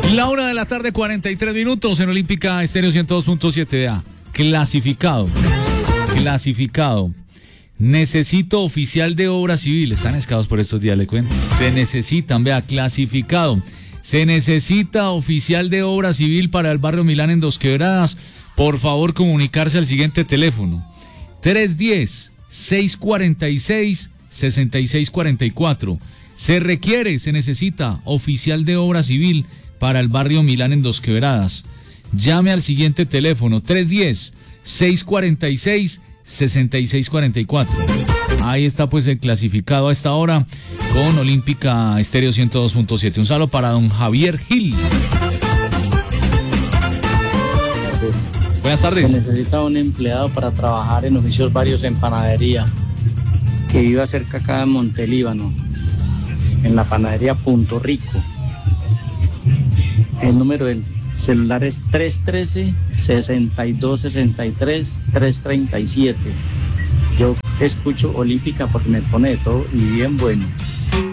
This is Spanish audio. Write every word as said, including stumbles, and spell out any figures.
La una de la tarde, cuarenta y tres minutos en Olímpica Estéreo ciento dos punto siete A. Clasificado. Clasificado. Necesito oficial de obra civil. Están escasos por estos días, le cuento. Se necesitan, vea, clasificado. Se necesita oficial de obra civil para el barrio Milán en Dos Quebradas. Por favor, comunicarse al siguiente teléfono. tres uno cero, seis cuatro seis, seis seis cuatro cuatro. Se requiere, se necesita oficial de obra civil para el barrio Milán en Dos Quebradas. Llame al siguiente teléfono, tres uno cero, seis cuatro seis, seis seis cuatro cuatro. Ahí está pues el clasificado a esta hora con Olímpica Estéreo ciento dos punto siete. Un saludo para don Javier Gil. Buenas tardes. Se necesita un empleado para trabajar en oficios varios en panadería, que viva cerca acá de Montelíbano, en la panadería Punto Rico. El número del celular es tres uno tres, seis dos seis tres, tres tres siete. Yo escucho Olímpica porque me pone de todo y bien bueno.